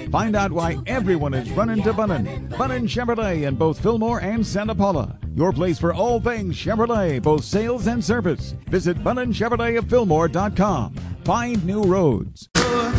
Find out why everyone is running to Bunnin. Bunnin Chevrolet in both Fillmore and Santa Paula. Your place for all things Chevrolet, both sales and service. Visit BunninChevroletofFillmore.com. Find new roads.